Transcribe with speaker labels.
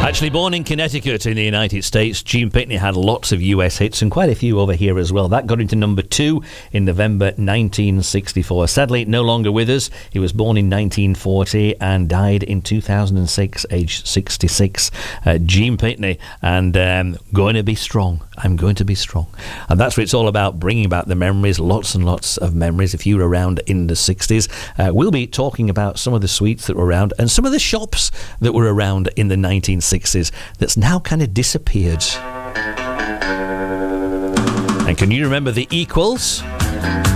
Speaker 1: Actually born in Connecticut in the United States, Gene Pitney had lots of US hits and quite a few over here as well. That got into number 2 in November 1964. Sadly, no longer with us. He was born in 1940 and died in 2006, aged 66. Gene Pitney, and going to be strong. I'm going to be strong. And that's what it's all about, bringing back the memories, lots and lots of memories. If you were around in the 60s, we'll be talking about some of the sweets that were around and some of the shops that were around in the 1960s that's now kind of disappeared. And can you remember the Equals?